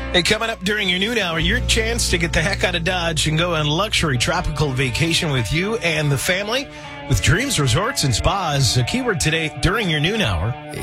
Hey, coming up during your noon hour, your chance to get the heck out of Dodge and go on luxury tropical vacation with you and the family with Dreams Resorts and Spas. A keyword today during your noon hour